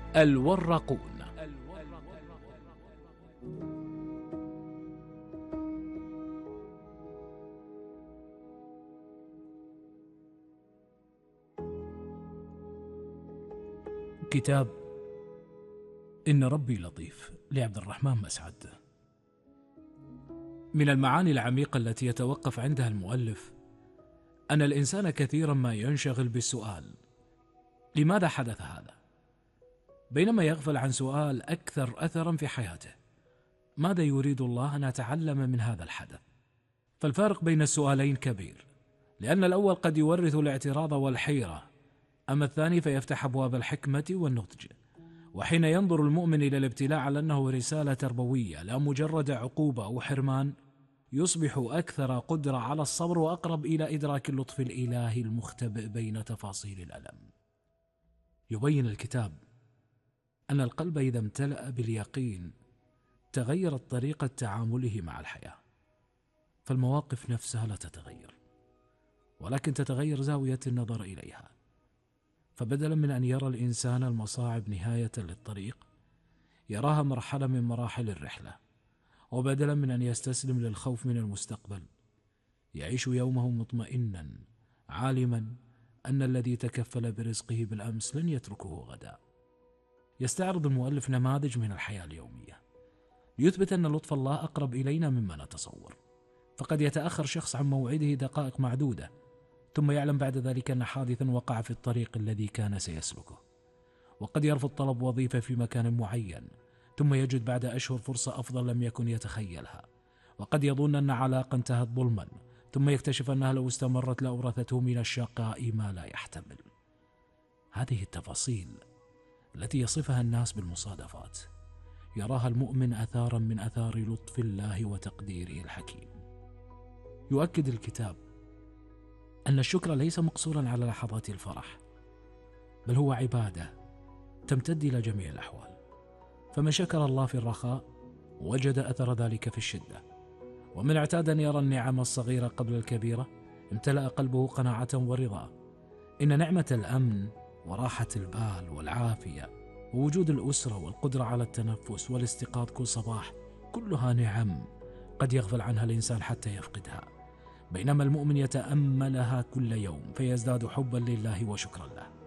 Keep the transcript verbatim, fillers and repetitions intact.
الورقون. كتاب إن ربي لطيف لعبد الرحمن مسعد. من المعاني العميقة التي يتوقف عندها المؤلف أن الإنسان كثيرا ما ينشغل بالسؤال: لماذا حدث هذا؟ بينما يغفل عن سؤال أكثر أثرا في حياته: ماذا يريد الله أن أتعلم من هذا الحدث؟ فالفارق بين السؤالين كبير، لأن الأول قد يورث الاعتراض والحيرة، أما الثاني فيفتح أبواب الحكمة والنضج. وحين ينظر المؤمن إلى الابتلاء على أنه رسالة تربوية لا مجرد عقوبة أو حرمان، يصبح أكثر قدرة على الصبر وأقرب إلى إدراك اللطف الإلهي المختبئ بين تفاصيل الألم. يبين الكتاب أن القلب إذا امتلأ باليقين تغيرت طريقة تعامله مع الحياة، فالمواقف نفسها لا تتغير، ولكن تتغير زاوية النظر إليها. فبدلا من أن يرى الإنسان المصاعب نهاية للطريق، يراها مرحلة من مراحل الرحلة. وبدلا من أن يستسلم للخوف من المستقبل، يعيش يومه مطمئنا عالما أن الذي تكفل برزقه بالأمس لن يتركه غدا. يستعرض المؤلف نماذج من الحياة اليومية ليثبت أن لطف الله أقرب إلينا مما نتصور. فقد يتأخر شخص عن موعده دقائق معدودة، ثم يعلم بعد ذلك أن حادثا وقع في الطريق الذي كان سيسلكه. وقد يرفض طلب وظيفة في مكان معين، ثم يجد بعد أشهر فرصة أفضل لم يكن يتخيلها. وقد يظن أن علاقة انتهت ظلما، ثم يكتشف أنها لو استمرت لأورثته من الشقاء ما لا يحتمل. هذه التفاصيل التي يصفها الناس بالمصادفات يراها المؤمن أثارا من أثار لطف الله وتقديره الحكيم. يؤكد الكتاب أن الشكر ليس مقصورا على لحظات الفرح، بل هو عبادة تمتد إلى جميع الأحوال. فمن شكر الله في الرخاء وجد أثر ذلك في الشدة. ومن اعتاد أن يرى النعم الصغيرة قبل الكبيرة امتلأ قلبه قناعة ورضا. إن نعمة الأمن وراحة البال والعافية ووجود الأسرة والقدرة على التنفس والاستيقاظ كل صباح كلها نعم قد يغفل عنها الإنسان حتى يفقدها، بينما المؤمن يتأملها كل يوم فيزداد حبا لله وشكرا له.